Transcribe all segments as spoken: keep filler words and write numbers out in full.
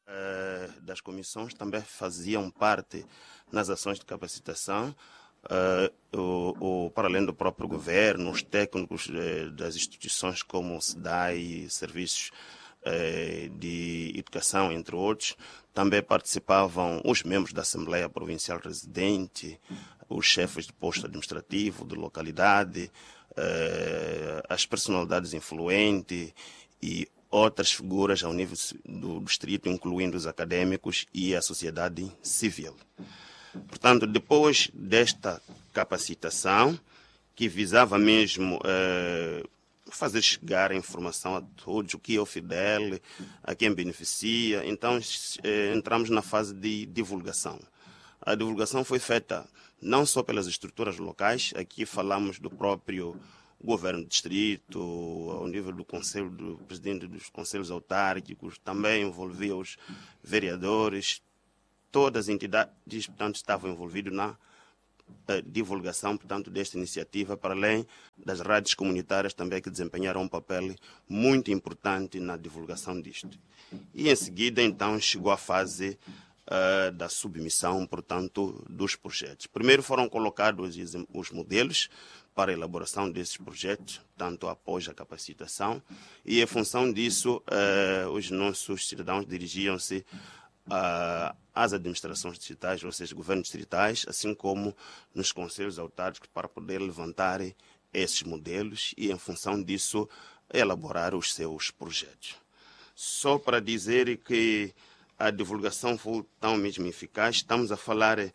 uh, das comissões também faziam parte nas ações de capacitação, uh, o, o, para além do próprio governo, os técnicos uh, das instituições como o S D A I, serviços uh, de educação, entre outros. Também participavam os membros da Assembleia Provincial Residente, os chefes de posto administrativo, de localidade, uh, as personalidades influentes e outras figuras ao nível do distrito, incluindo os acadêmicos e a sociedade civil. Portanto, depois desta capacitação, que visava mesmo uh, fazer chegar a informação a todos, o que é o Fidel, a quem beneficia, então uh, entramos na fase de divulgação. A divulgação foi feita não só pelas estruturas locais, aqui falamos do próprio governo do distrito, ao nível do conselho, do presidente dos conselhos autárquicos, também envolvia os vereadores, todas as entidades, portanto, estavam envolvidas na eh, divulgação, portanto, desta iniciativa, para além das rádios comunitárias também que desempenharam um papel muito importante na divulgação disto. E em seguida, então, chegou a fase Uh, da submissão, portanto, dos projetos. Primeiro foram colocados os modelos para a elaboração desses projetos, tanto após a capacitação, e em função disso, uh, os nossos cidadãos dirigiam-se uh, às administrações distritais, ou seja, governos distritais, assim como nos conselhos autárquicos, para poder levantar esses modelos e, em função disso, elaborar os seus projetos. Só para dizer que a divulgação foi tão mesmo eficaz. Estamos a falar uh,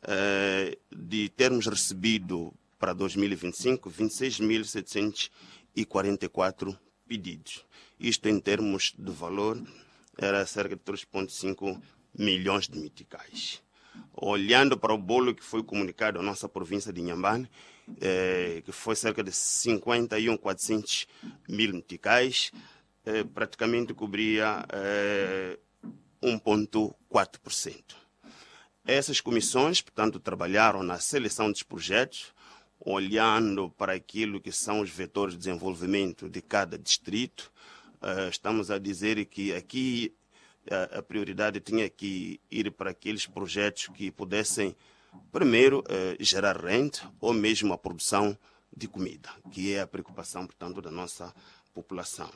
de termos recebido para dois mil e vinte e cinco vinte e seis mil setecentos e quarenta e quatro pedidos. Isto em termos de valor era cerca de três vírgula cinco milhões de meticais. Olhando para o bolo que foi comunicado à nossa província de Inhambane, eh, que foi cerca de cinquenta e um mil e quatrocentos meticais, eh, praticamente cobria eh, um vírgula quatro por cento. Essas comissões, portanto, trabalharam na seleção dos projetos, olhando para aquilo que são os vetores de desenvolvimento de cada distrito. Uh, estamos a dizer que aqui uh, a prioridade tinha que ir para aqueles projetos que pudessem, primeiro, uh, gerar renda ou mesmo a produção de comida, que é a preocupação, portanto, da nossa população.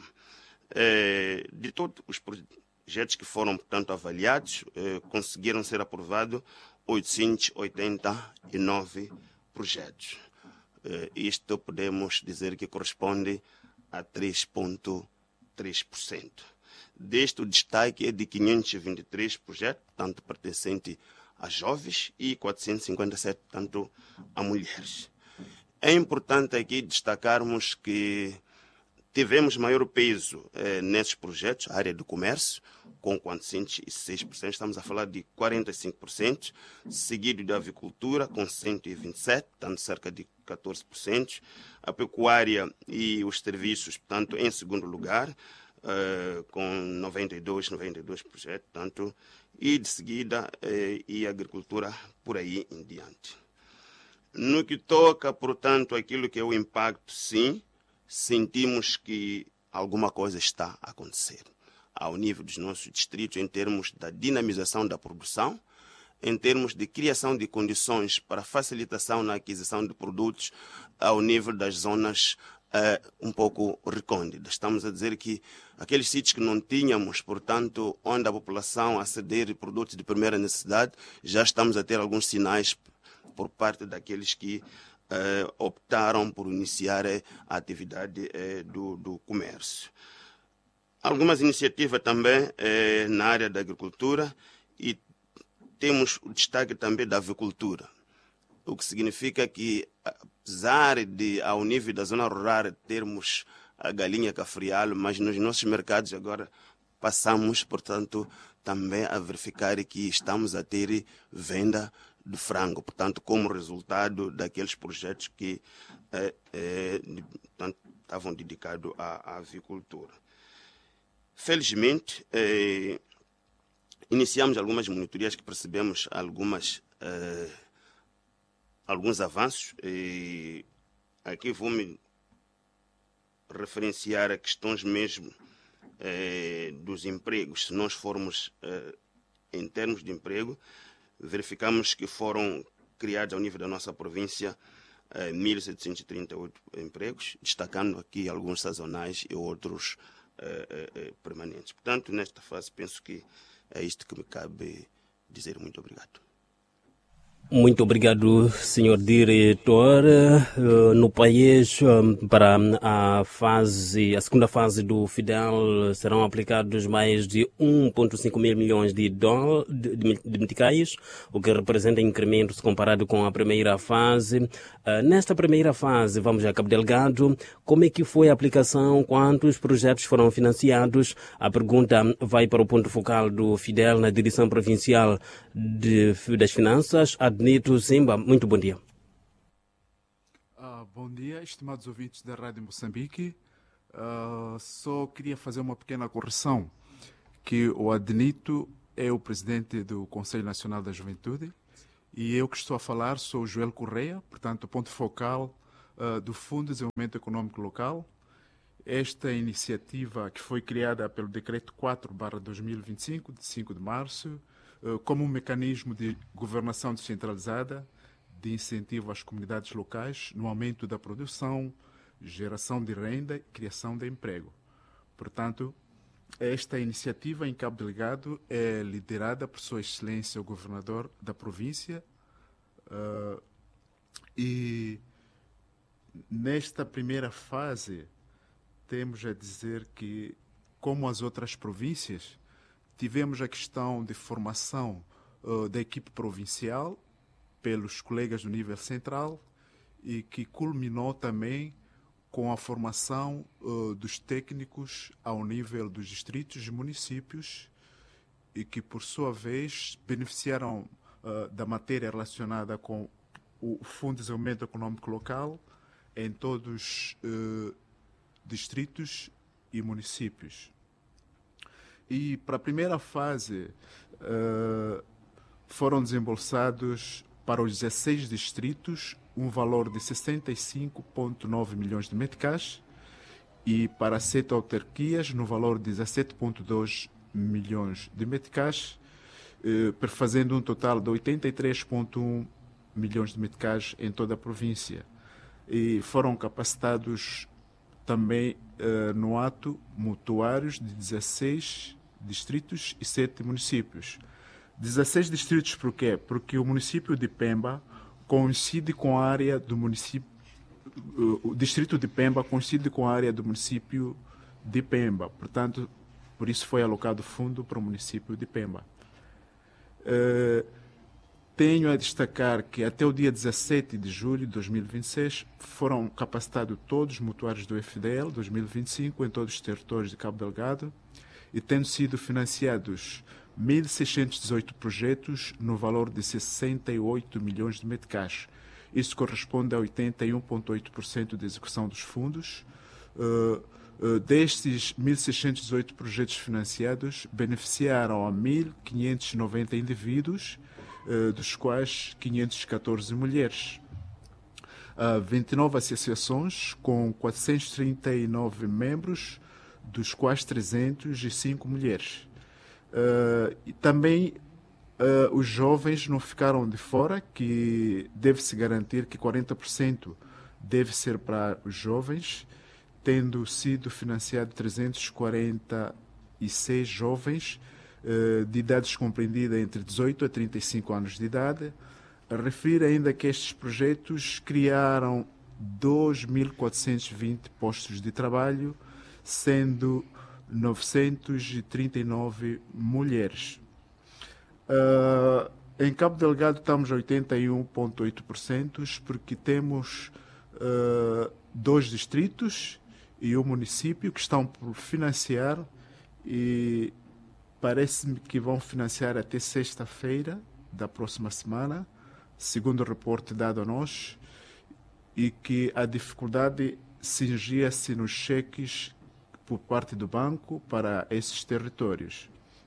Uh, de todos os projetos, projetos que foram, portanto, avaliados, eh, conseguiram ser aprovados oitocentos e oitenta e nove projetos. Eh, isto podemos dizer que corresponde a três vírgula três por cento. Deste, o destaque é de quinhentos e vinte e três projetos, portanto, pertencentes a jovens, e quatrocentos e cinquenta e sete, portanto, a mulheres. É importante aqui destacarmos que tivemos maior peso eh, nesses projetos, a área do comércio, com quatrocentos e seis por cento, estamos a falar de quarenta e cinco por cento, seguido da avicultura, com cento e vinte e sete por cento, portanto, cerca de catorze por cento, a pecuária e os serviços, portanto, em segundo lugar, eh, com noventa e dois por cento, portanto, e de seguida, eh, e a agricultura por aí em diante. No que toca, portanto, aquilo que é o impacto, sim, sentimos que alguma coisa está a acontecer ao nível dos nossos distritos, em termos da dinamização da produção, em termos de criação de condições para facilitação na aquisição de produtos ao nível das zonas uh, um pouco recônditas. Estamos a dizer que aqueles sítios que não tínhamos, portanto, onde a população aceder a produtos de primeira necessidade, já estamos a ter alguns sinais por parte daqueles que Eh, optaram por iniciar eh, a atividade eh, do, do comércio. Algumas iniciativas também eh, na área da agricultura, e temos o destaque também da avicultura, o que significa que, apesar de, ao nível da zona rural, termos a galinha cafrial, mas nos nossos mercados agora passamos, portanto, também a verificar que estamos a ter venda de frango, portanto, como resultado daqueles projetos que eh, eh, portanto, estavam dedicados à, à avicultura. Felizmente, eh, iniciamos algumas monitorias que percebemos algumas, eh, alguns avanços, e aqui vou me referenciar a questões mesmo eh, dos empregos, se nós formos eh, em termos de emprego, verificamos que foram criados ao nível da nossa província eh, mil setecentos e trinta e oito empregos, destacando aqui alguns sazonais e outros eh, eh, permanentes. Portanto, nesta fase, penso que é isto que me cabe dizer. Muito obrigado. Muito obrigado, senhor diretor. No país, para a fase, a segunda fase do Fidel, serão aplicados mais de um vírgula cinco mil milhões de, dólar, de, de meticais, o que representa incremento se comparado com a primeira fase. Nesta primeira fase, vamos a Cabo Delgado, como é que foi a aplicação? Quantos projetos foram financiados? A pergunta vai para o ponto focal do Fidel na direção provincial de, das finanças. Adnito Zimba, muito bom dia. Uh, bom dia, estimados ouvintes da Rádio Moçambique. Uh, só queria fazer uma pequena correção, que o Adnito é o presidente do Conselho Nacional da Juventude e eu que estou a falar sou o Joel Correia, portanto, o ponto focal uh, do Fundo de Desenvolvimento Econômico Local. Esta iniciativa que foi criada pelo Decreto quatro barra dois mil e vinte e cinco, de cinco de março, como um mecanismo de governação descentralizada, de incentivo às comunidades locais no aumento da produção, geração de renda e criação de emprego. Portanto, esta iniciativa em Cabo Delgado é liderada por Sua Excelência o Governador da província uh, e nesta primeira fase temos a dizer que, como as outras províncias, tivemos a questão de formação uh, da equipe provincial pelos colegas do nível central e que culminou também com a formação uh, dos técnicos ao nível dos distritos e municípios e que, por sua vez, beneficiaram uh, da matéria relacionada com o Fundo de Desenvolvimento Econômico Local em todos os uh, distritos e municípios. E para a primeira fase uh, foram desembolsados para os dezesseis distritos um valor de sessenta e cinco vírgula nove milhões de meticais e para sete autarquias no valor de dezessete vírgula dois milhões de meticais, uh, fazendo um total de oitenta e três vírgula um milhões de meticais em toda a província. E foram capacitados também uh, no ato mutuários de dezesseis distritos e sete municípios. dezesseis distritos por quê? Porque o município de Pemba coincide com a área do município, o distrito de Pemba coincide com a área do município de Pemba. Portanto, por isso foi alocado fundo para o município de Pemba. Uh, tenho a destacar que até o dia dezassete de julho de dois mil e vinte e seis foram capacitados todos os mutuários do F D L dois mil e vinte e cinco em todos os territórios de Cabo Delgado e tendo sido financiados mil seiscentos e dezoito projetos no valor de sessenta e oito milhões de meticais. Isso corresponde a oitenta e um vírgula oito por cento de execução dos fundos. Uh, uh, destes mil seiscentos e dezoito projetos financiados, beneficiaram a mil quinhentos e noventa indivíduos, uh, dos quais quinhentas e catorze mulheres. Uh, vinte e nove associações com quatrocentos e trinta e nove membros, dos quais trezentos e cinco mulheres. Uh, e também uh, os jovens não ficaram de fora, que deve-se garantir que quarenta por cento deve ser para os jovens, tendo sido financiado trezentos e quarenta e seis jovens uh, de idades compreendidas entre dezoito a trinta e cinco anos de idade. Refiro ainda que estes projetos criaram dois mil quatrocentos e vinte postos de trabalho, sendo novecentos e trinta e nove mulheres. Uh, em Cabo Delgado estamos a oitenta e um vírgula oito por cento, porque temos uh, dois distritos e um município que estão por financiar e parece-me que vão financiar até sexta-feira da próxima semana, segundo o reporte dado a nós, e que a dificuldade cingia-se nos cheques por parte do banco para esses territórios.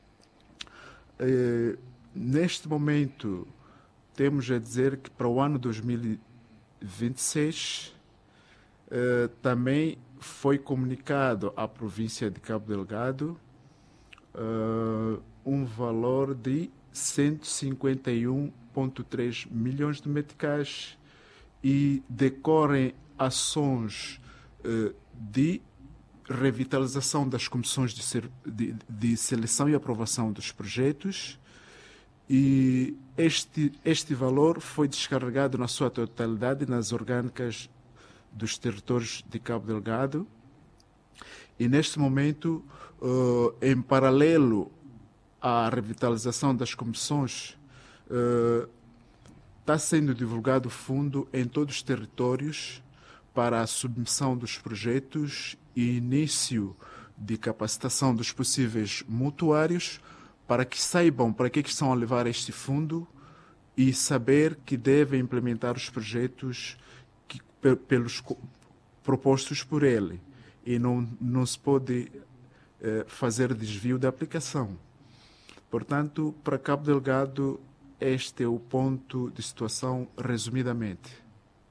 Eh, neste momento, temos a dizer que para o ano dois mil e vinte e seis Uh, também foi comunicado à província de Cabo Delgado uh, um valor de cento e cinquenta e um vírgula três milhões de meticais e decorrem ações uh, de revitalização das comissões de, ser, de, de seleção e aprovação dos projetos, e este, este valor foi descarregado na sua totalidade nas orgânicas dos territórios de Cabo Delgado. E neste momento, uh, em paralelo à revitalização das comissões, uh, está sendo divulgado fundo em todos os territórios para a submissão dos projetos e início de capacitação dos possíveis mutuários, para que saibam para que, que estão a levar este fundo e saber que devem implementar os projetos que, pelos propostos por ele. E não, não se pode eh, fazer desvio da aplicação. Portanto, para Cabo Delgado, este é o ponto de situação, resumidamente.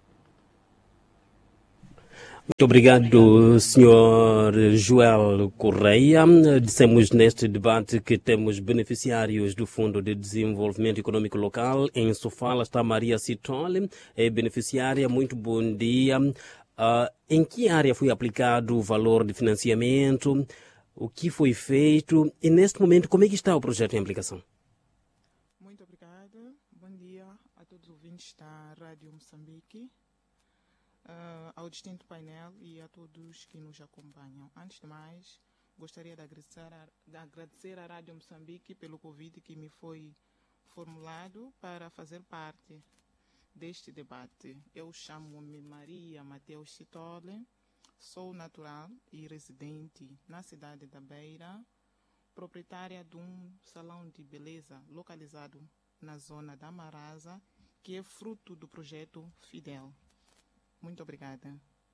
Muito obrigado, senhor Joel Correia. Dissemos neste debate que temos beneficiários do Fundo de Desenvolvimento Econômico Local. Em Sofala está Maria Citole, é beneficiária. Muito bom dia. Uh, em que área foi aplicado o valor de financiamento? O que foi feito? E neste momento, como é que está o projeto em aplicação? Muito obrigada. Bom dia a todos os ouvintes da Rádio Moçambique. Uh, ao distinto painel e a todos que nos acompanham. Antes de mais, gostaria de agradecer, a, de agradecer à Rádio Moçambique pelo convite que me foi formulado para fazer parte deste debate. Eu chamo-me Maria Mateus Citole, sou natural e residente na cidade da Beira, proprietária de um salão de beleza localizado na zona da Marasa, que é fruto do projeto Fidel. Muito obrigada.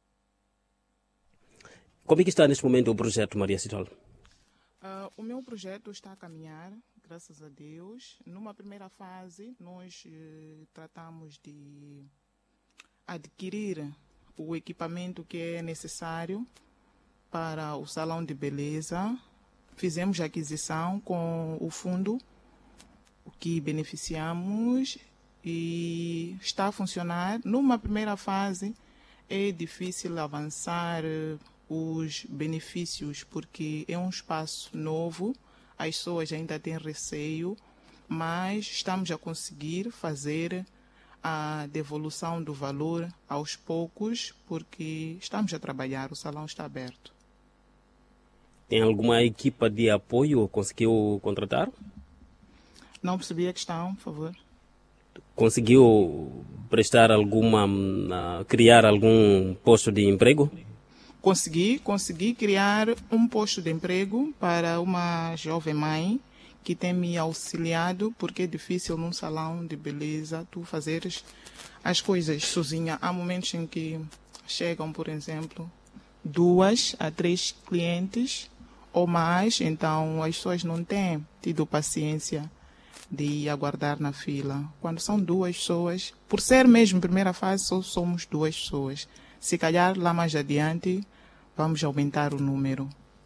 Como é que está neste momento o projeto, Maria Citole? Uh, o meu projeto está a caminhar, graças a Deus. Numa primeira fase, nós uh, tratamos de adquirir o equipamento que é necessário para o salão de beleza. Fizemos a aquisição com o fundo, o que beneficiamos, e está a funcionar. Numa primeira fase é difícil avançar os benefícios porque é um espaço novo, as pessoas ainda têm receio, mas estamos a conseguir fazer a devolução do valor aos poucos porque estamos a trabalhar, o salão está aberto. Tem alguma equipa de apoio? Conseguiu contratar? Não percebi a questão, por favor. Conseguiu prestar alguma, uh, criar algum posto de emprego? Consegui, consegui criar um posto de emprego para uma jovem mãe que tem me auxiliado, porque é difícil num salão de beleza tu fazeres as coisas sozinha. Há momentos em que chegam, por exemplo, duas a três clientes ou mais, então as pessoas não têm tido paciência de aguardar na fila. Quando são duas pessoas, por ser mesmo primeira fase, só somos duas pessoas. Se calhar lá mais adiante vamos aumentar o número.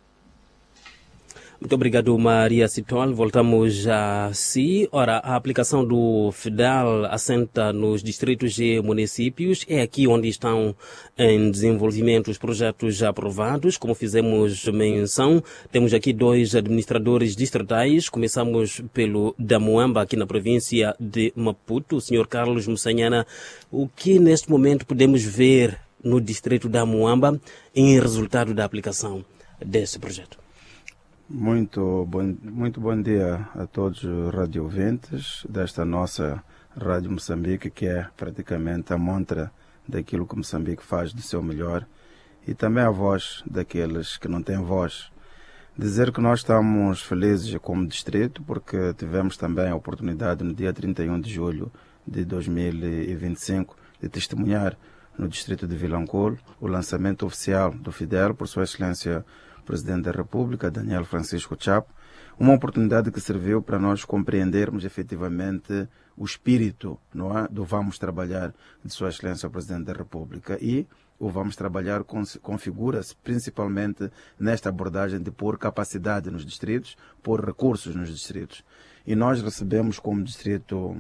Muito obrigado, Maria Citole. Voltamos a si. Ora, a aplicação do Fidel assenta nos distritos e municípios. É aqui onde estão em desenvolvimento os projetos já aprovados. Como fizemos menção, temos aqui dois administradores distritais. Começamos pelo da Muamba, aqui na província de Maputo, o senhor Carlos Moçanhana. O que neste momento podemos ver no distrito da Muamba em resultado da aplicação deste projeto? Muito bom, muito bom dia a todos os radiovintes desta nossa Rádio Moçambique, que é praticamente a montra daquilo que Moçambique faz do seu melhor e também a voz daqueles que não têm voz. Dizer que nós estamos felizes como distrito porque tivemos também a oportunidade no dia trinta e um de julho de dois mil e vinte e cinco de testemunhar no distrito de Vilanculo o lançamento oficial do Fidel por Sua Excelência Presidente da República, Daniel Francisco Chapo, uma oportunidade que serviu para nós compreendermos efetivamente o espírito, não é, do vamos trabalhar de Sua Excelência Presidente da República e o vamos trabalhar configura-se principalmente nesta abordagem de pôr capacidade nos distritos, pôr recursos nos distritos. E nós recebemos como distrito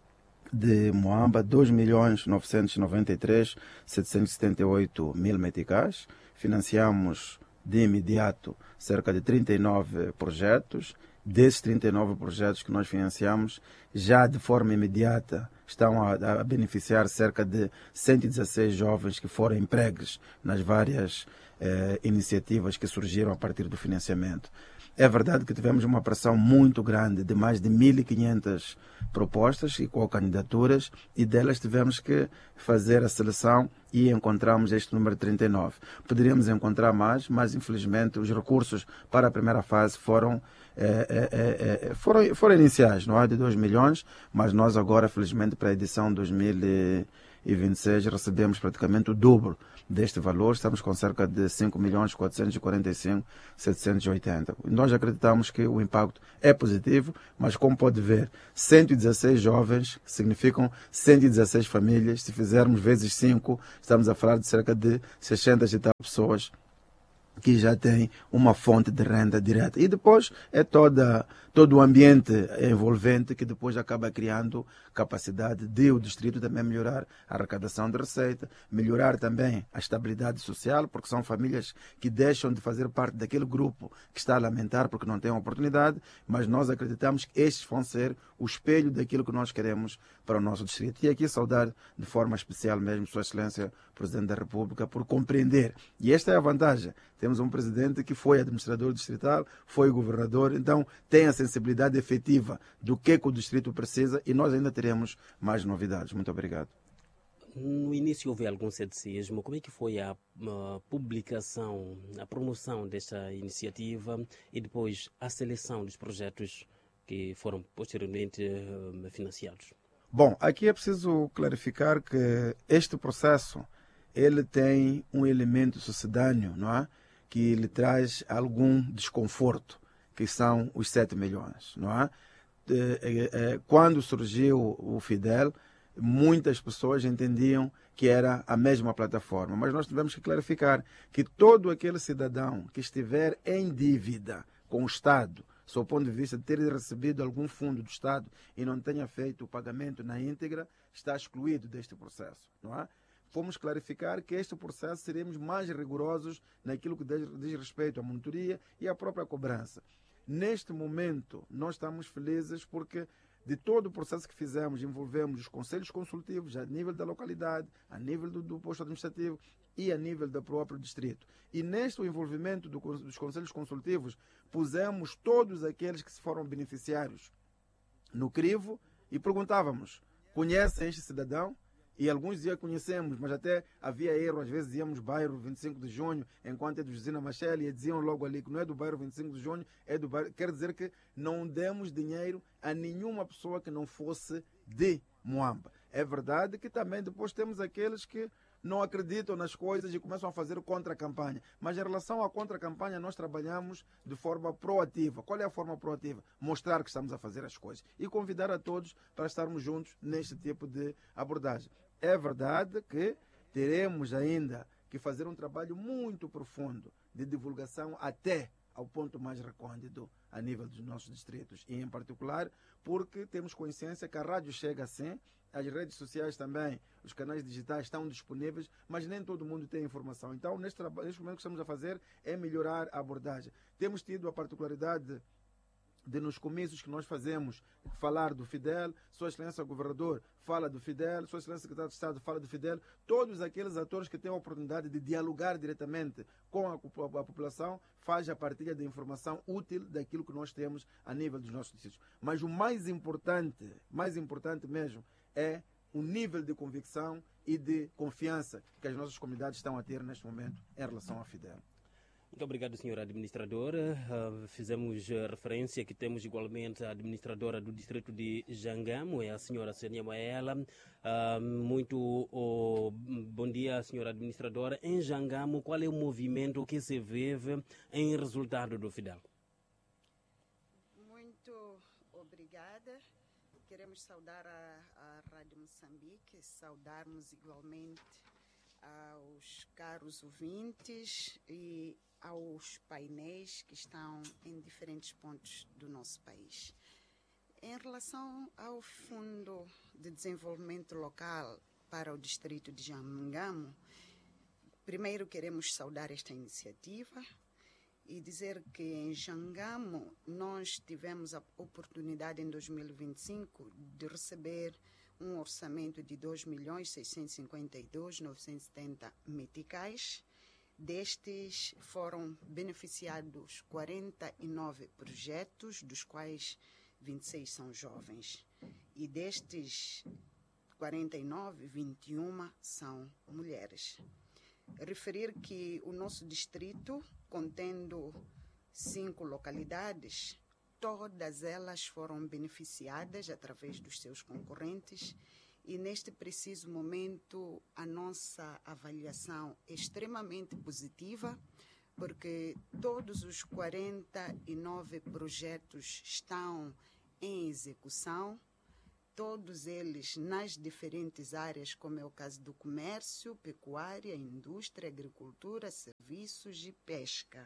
de Moamba dois milhões novecentos e noventa e três mil setecentos e setenta e oito mil meticais. Financiamos de imediato cerca de trinta e nove projetos. Desses trinta e nove projetos que nós financiamos, já de forma imediata estão a, a beneficiar cerca de cento e dezesseis jovens que foram empregues nas várias eh, iniciativas que surgiram a partir do financiamento. É verdade que tivemos uma pressão muito grande de mais de mil e quinhentas propostas e com candidaturas, e delas tivemos que fazer a seleção e encontramos este número trinta e nove. Poderíamos encontrar mais, mas infelizmente os recursos para a primeira fase foram, é, é, é, foram, foram iniciais, não é? De dois milhões, mas nós agora, felizmente, para a edição dois mil e vinte e seis recebemos praticamente o dobro deste valor. Estamos com cerca de cinco milhões quatrocentos e quarenta e cinco mil setecentos e oitenta. Nós acreditamos que o impacto é positivo, mas como pode ver, cento e dezesseis jovens significam cento e dezesseis famílias. Se fizermos vezes cinco, estamos a falar de cerca de seiscentas e tal pessoas que já têm uma fonte de renda direta. E depois é toda, todo o ambiente envolvente que depois acaba criando capacidade de o distrito também melhorar a arrecadação de receita, melhorar também a estabilidade social, porque são famílias que deixam de fazer parte daquele grupo que está a lamentar porque não tem oportunidade, mas nós acreditamos que estes vão ser o espelho daquilo que nós queremos para o nosso distrito. E aqui saudar de forma especial mesmo Sua Excelência, Presidente da República, por compreender. E esta é a vantagem. Temos um presidente que foi administrador distrital, foi governador, então tem a sensibilidade efetiva do que, que o distrito precisa, e nós ainda teremos mais novidades. Muito obrigado. No início houve algum ceticismo. Como é que foi a, a publicação, a promoção desta iniciativa e depois a seleção dos projetos que foram posteriormente uh, financiados? Bom, aqui é preciso clarificar que este processo ele tem um elemento sucedâneo, não é? Que lhe traz algum desconforto, que são os sete milhões, não é? Quando surgiu o Fidel, muitas pessoas entendiam que era a mesma plataforma, mas nós tivemos que clarificar que todo aquele cidadão que estiver em dívida com o Estado, sob o ponto de vista de ter recebido algum fundo do Estado e não tenha feito o pagamento na íntegra, está excluído deste processo, não é? Fomos clarificar que este processo seremos mais rigorosos naquilo que diz respeito à monitoria e à própria cobrança. Neste momento, nós estamos felizes porque de todo o processo que fizemos, envolvemos os conselhos consultivos a nível da localidade, a nível do, do posto administrativo e a nível do próprio distrito. E neste envolvimento do, dos conselhos consultivos, pusemos todos aqueles que se foram beneficiários no crivo e perguntávamos, conhecem este cidadão? E alguns diziam conhecemos, mas até havia erro. Às vezes dizíamos bairro vinte e cinco de junho, enquanto é do Josina Machel, e diziam logo ali que não é do bairro vinte e cinco de junho, é do bairro. Quer dizer que não demos dinheiro a nenhuma pessoa que não fosse de Moamba. É verdade que também depois temos aqueles que não acreditam nas coisas e começam a fazer contra-campanha. Mas em relação à contra-campanha, nós trabalhamos de forma proativa. Qual é a forma proativa? Mostrar que estamos a fazer as coisas e convidar a todos para estarmos juntos neste tipo de abordagem. É verdade que teremos ainda que fazer um trabalho muito profundo de divulgação até ao ponto mais recôndito a nível dos nossos distritos. E em particular porque temos consciência que a rádio chega assim, as redes sociais também, os canais digitais estão disponíveis, mas nem todo mundo tem informação. Então, neste, neste momento o que estamos a fazer é melhorar a abordagem. Temos tido a particularidade de nos comícios que nós fazemos falar do Fidel, Sua Excelência Governador fala do Fidel, Sua Excelência Secretário de Estado fala do Fidel, todos aqueles atores que têm a oportunidade de dialogar diretamente com a, a, a população faz a partilha de informação útil daquilo que nós temos a nível dos nossos distritos. Mas o mais importante, mais importante mesmo, é o nível de convicção e de confiança que as nossas comunidades estão a ter neste momento em relação ao Fidel. Muito obrigado, senhor administrador. Uh, fizemos uh, referência que temos igualmente a administradora do distrito de Jangamo, é a senhora Senia Maela. Uh, muito uh, bom dia, senhora administradora. Em Jangamo, qual é o movimento que se vive em resultado do Fidel? Muito obrigada. Queremos saudar a, a Rádio Moçambique, saudarmos igualmente aos caros ouvintes e aos painéis que estão em diferentes pontos do nosso país. Em relação ao Fundo de Desenvolvimento Local para o Distrito de Jangamo, primeiro queremos saudar esta iniciativa e dizer que em Jangamo nós tivemos a oportunidade em dois mil e vinte e cinco de receber um orçamento de dois milhões seiscentos e cinquenta e dois mil novecentos e setenta meticais. Destes foram beneficiados quarenta e nove projetos, dos quais vinte e seis são jovens. E destes quarenta e nove, vinte e uma são mulheres. Referir que o nosso distrito, contendo cinco localidades, todas elas foram beneficiadas através dos seus concorrentes. E neste preciso momento a nossa avaliação é extremamente positiva, porque todos os quarenta e nove projetos estão em execução, todos eles nas diferentes áreas, como é o caso do comércio, pecuária, indústria, agricultura, serviços e pesca.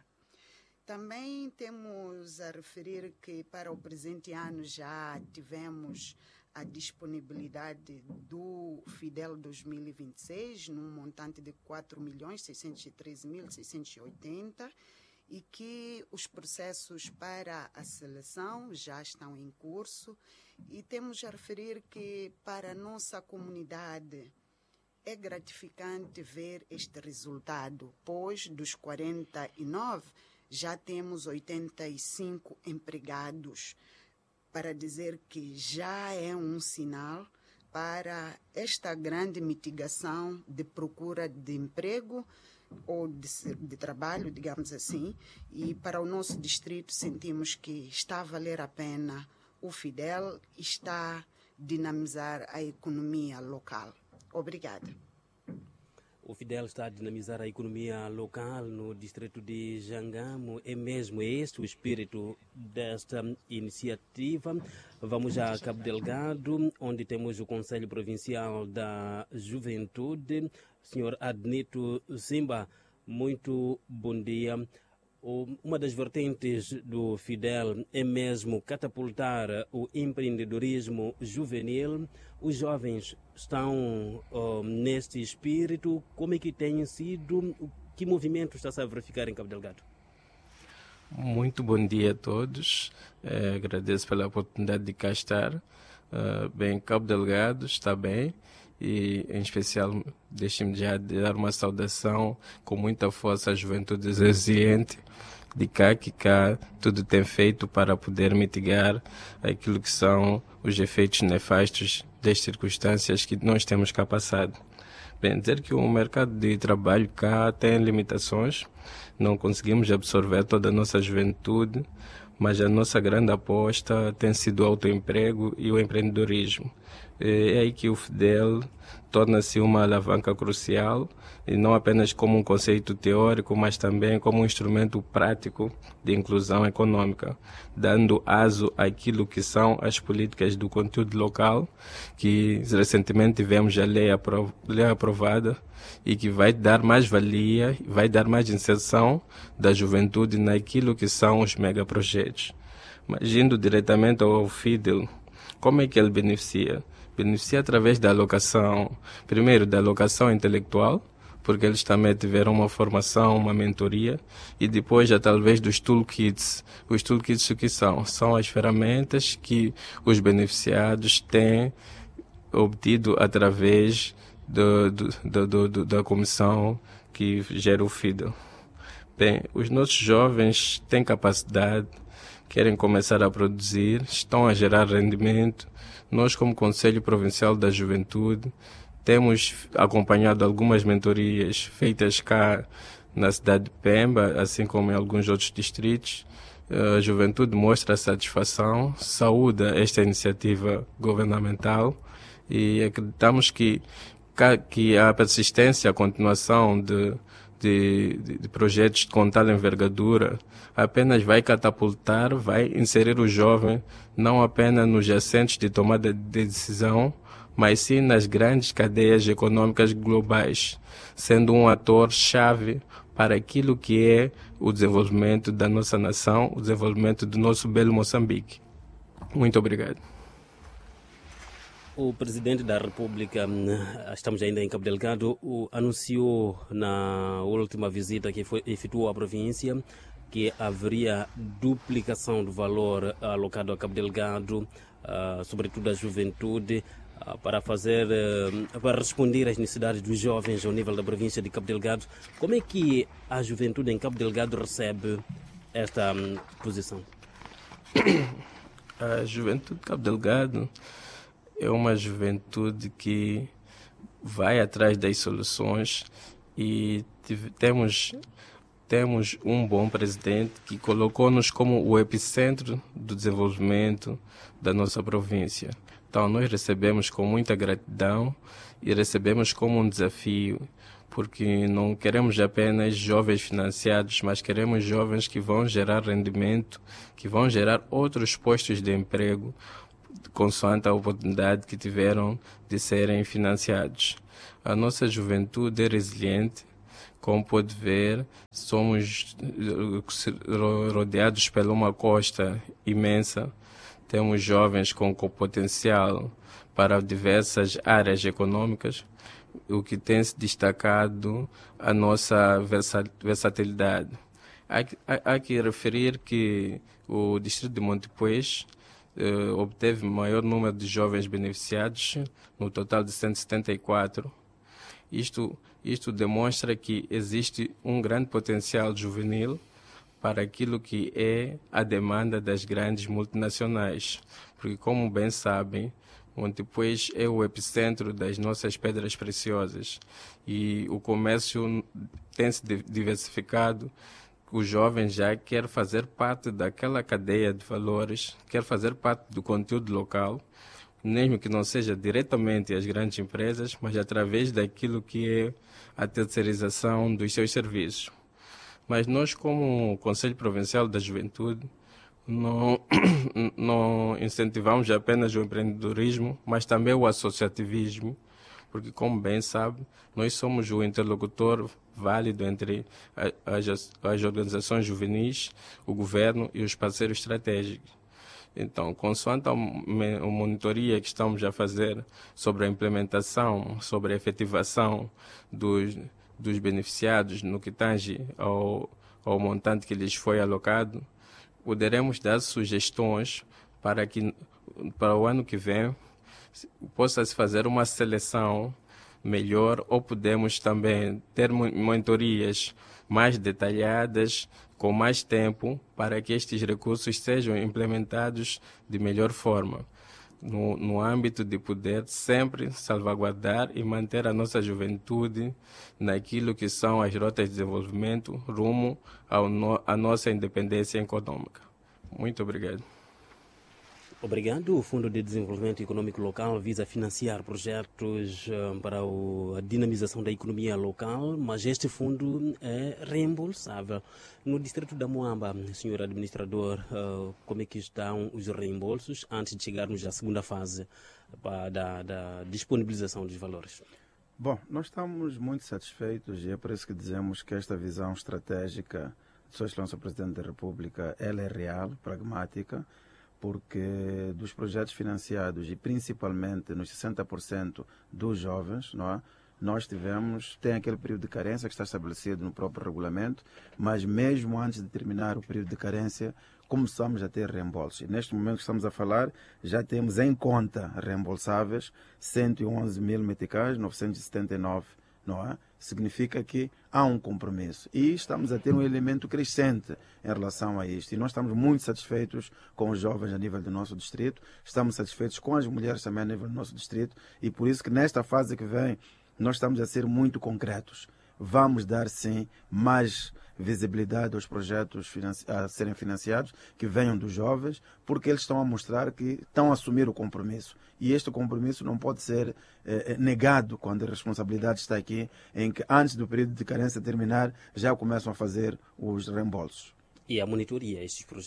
Também temos a referir que para o presente ano já tivemos a disponibilidade do Fidel dois mil e vinte e seis, num montante de quatro milhões seiscentos e treze mil seiscentos e oitenta, e que os processos para a seleção já estão em curso. E temos a referir que para a nossa comunidade é gratificante ver este resultado, pois dos quarenta e nove já temos oitenta e cinco empregados, para dizer que já é um sinal para esta grande mitigação de procura de emprego ou de, de trabalho, digamos assim, e para o nosso distrito sentimos que está a valer a pena o Fidel e está a dinamizar a economia local. Obrigada. O Fidel está a dinamizar a economia local no distrito de Jangamo. É mesmo este o espírito desta iniciativa. Vamos a Cabo Delgado, onde temos o Conselho Provincial da Juventude. senhor Adnito Simba, muito bom dia. Uma das vertentes do Fidel é mesmo catapultar o empreendedorismo juvenil. Os jovens estão uh, neste espírito. Como é que tem sido? Que movimento está-se a verificar em Cabo Delgado? Muito bom dia a todos. É, agradeço pela oportunidade de cá estar. Uh, bem, Cabo Delgado está bem. E, em especial, deixem-me já dar uma saudação com muita força à juventude resiliente de cá, que cá tudo tem feito para poder mitigar aquilo que são os efeitos nefastos das circunstâncias que nós temos cá passado. Bem, dizer que o mercado de trabalho cá tem limitações, não conseguimos absorver toda a nossa juventude, mas a nossa grande aposta tem sido o autoemprego e o empreendedorismo. É aí que o Fidel torna-se uma alavanca crucial, e não apenas como um conceito teórico, mas também como um instrumento prático de inclusão econômica, dando aso àquilo que são as políticas do conteúdo local, que recentemente tivemos a lei, aprov- lei aprovada e que vai dar mais valia, vai dar mais inserção da juventude naquilo que são os megaprojetos. Mas indo diretamente ao Fidel, como é que ele beneficia? Beneficia através da alocação, primeiro da alocação intelectual, porque eles também tiveram uma formação, uma mentoria, e depois já talvez dos toolkits. Os toolkits o que são? São as ferramentas que os beneficiados têm obtido através do, do, do, do, do, da comissão que gera o Fidel. Bem, os nossos jovens têm capacidade, querem começar a produzir, estão a gerar rendimento. Nós, como Conselho Provincial da Juventude, temos acompanhado algumas mentorias feitas cá na cidade de Pemba, assim como em alguns outros distritos. A juventude mostra satisfação, saúda esta iniciativa governamental e acreditamos que, que a persistência, a continuação de, de, de projetos com tal envergadura apenas vai catapultar, vai inserir o jovem não apenas nos assentes de tomada de decisão, mas sim nas grandes cadeias econômicas globais, sendo um ator-chave para aquilo que é o desenvolvimento da nossa nação, o desenvolvimento do nosso belo Moçambique. Muito obrigado. O presidente da República, estamos ainda em Cabo Delgado, anunciou na última visita que foi, efetuou à província que haveria duplicação do valor alocado a Cabo Delgado, uh, sobretudo à juventude, uh, para fazer, uh, para responder às necessidades dos jovens ao nível da província de Cabo Delgado. Como é que a juventude em Cabo Delgado recebe esta um, posição? A juventude de Cabo Delgado é uma juventude que vai atrás das soluções e tive, temos, temos um bom presidente que colocou-nos como o epicentro do desenvolvimento da nossa província. Então nós recebemos com muita gratidão e recebemos como um desafio, porque não queremos apenas jovens financiados, mas queremos jovens que vão gerar rendimento, que vão gerar outros postos de emprego, consoante a oportunidade que tiveram de serem financiados. A nossa juventude é resiliente, como pode ver, somos rodeados por uma costa imensa, temos jovens com potencial para diversas áreas econômicas, o que tem se destacado a nossa versatilidade. Há, há, há que referir que o distrito de Montepuez eh, obteve maior número de jovens beneficiados, no total de cento e setenta e quatro. Isto, isto demonstra que existe um grande potencial juvenil para aquilo que é a demanda das grandes multinacionais, porque, como bem sabem, Montepuez é o epicentro das nossas pedras preciosas e o comércio tem se diversificado. O jovem já quer fazer parte daquela cadeia de valores, quer fazer parte do conteúdo local, mesmo que não seja diretamente as grandes empresas, mas através daquilo que é a terceirização dos seus serviços. Mas nós, como Conselho Provincial da Juventude, não, não incentivamos apenas o empreendedorismo, mas também o associativismo, porque, como bem sabe, nós somos o interlocutor válido entre as, as organizações juvenis, o governo e os parceiros estratégicos. Então, consoante a monitoria que estamos a fazer sobre a implementação, sobre a efetivação dos, dos beneficiados no que tange ao, ao montante que lhes foi alocado, poderemos dar sugestões para que para o ano que vem possa-se fazer uma seleção melhor, ou podemos também ter monitorias mais detalhadas, com mais tempo, para que estes recursos sejam implementados de melhor forma, no, no âmbito de poder sempre salvaguardar e manter a nossa juventude naquilo que são as rotas de desenvolvimento rumo ao no, à nossa independência econômica. Muito obrigado. Obrigado. O Fundo de Desenvolvimento Econômico Local visa financiar projetos uh, para o, a dinamização da economia local, mas este fundo é reembolsável. No distrito da Moamba, senhor administrador, uh, como é que estão os reembolsos antes de chegarmos à segunda fase uh, da, da disponibilização dos valores? Bom, nós estamos muito satisfeitos e é por isso que dizemos que esta visão estratégica do Sua Excelência Presidente da República, ela é real, pragmática, porque dos projetos financiados e principalmente nos sessenta por cento dos jovens, não é? Nós tivemos, tem aquele período de carência que está estabelecido no próprio regulamento, mas mesmo antes de terminar o período de carência, começamos a ter reembolsos. E neste momento que estamos a falar, já temos em conta reembolsáveis cento e onze mil meticais, novecentos e setenta e nove, não é? Significa que há um compromisso. E estamos a ter um elemento crescente em relação a isto. E nós estamos muito satisfeitos com os jovens a nível do nosso distrito, estamos satisfeitos com as mulheres também a nível do nosso distrito, e por isso que nesta fase que vem, nós estamos a ser muito concretos. Vamos dar, sim, mais visibilidade aos projetos a serem financiados, que venham dos jovens, porque eles estão a mostrar que estão a assumir o compromisso. E este compromisso não pode ser eh, negado quando a responsabilidade está aqui, em que antes do período de carência terminar, já começam a fazer os reembolsos. E a monitoria a estes projetos?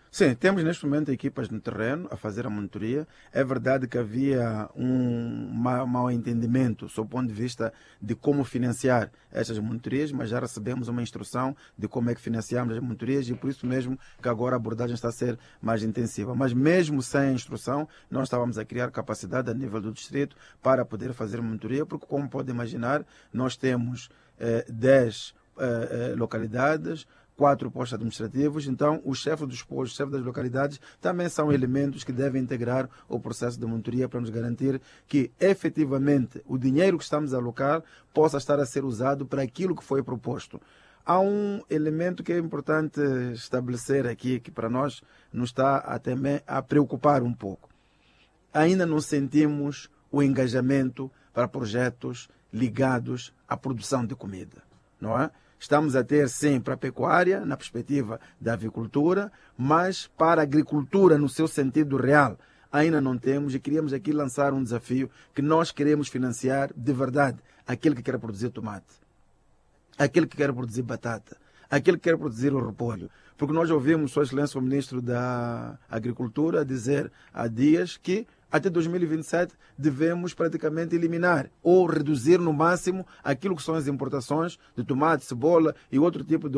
Sim, temos neste momento equipas no terreno a fazer a monitoria. É verdade que havia um mau entendimento sob o ponto de vista de como financiar estas monitorias, mas já recebemos uma instrução de como é que financiamos as monitorias e por isso mesmo que agora a abordagem está a ser mais intensiva. Mas mesmo sem a instrução, nós estávamos a criar capacidade a nível do distrito para poder fazer monitoria, porque como pode imaginar, nós temos eh, dez eh, localidades, quatro postos administrativos, então os chefes dos postos, os chefes das localidades também são elementos que devem integrar o processo de monitoria para nos garantir que efetivamente o dinheiro que estamos a alocar possa estar a ser usado para aquilo que foi proposto. Há um elemento que é importante estabelecer aqui, que para nós nos está a, também a preocupar um pouco. Ainda não sentimos o engajamento para projetos ligados à produção de comida, não é? Estamos a ter, sim, para a pecuária, na perspectiva da avicultura, mas para a agricultura, no seu sentido real, ainda não temos e queríamos aqui lançar um desafio que nós queremos financiar de verdade aquele que quer produzir tomate, aquele que quer produzir batata, aquele que quer produzir o repolho. Porque nós ouvimos Sua Excelência o Ministro da Agricultura dizer há dias que até dois mil e vinte e sete devemos praticamente eliminar ou reduzir no máximo aquilo que são as importações de tomate, cebola e outro tipo de